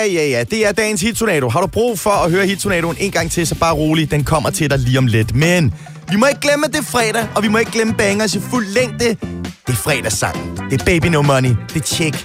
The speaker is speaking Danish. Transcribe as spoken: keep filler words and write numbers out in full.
Ja, ja, ja. Det er dagens hittornado. Har du brug for at høre hittornadoen en gang til, så bare rolig. Den kommer til dig lige om lidt. Men vi må ikke glemme, at det er fredag, og vi må ikke glemme bangers i fuld længde. Det er fredagssangen. Det er Baby No Money. Det er Check.